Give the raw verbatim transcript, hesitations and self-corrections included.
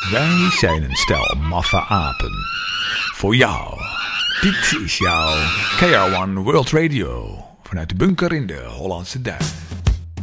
Wij zijn een stel maffe apen. Voor jou. Dit is jouw K R one World Radio. Vanuit de bunker in de Hollandse Duin.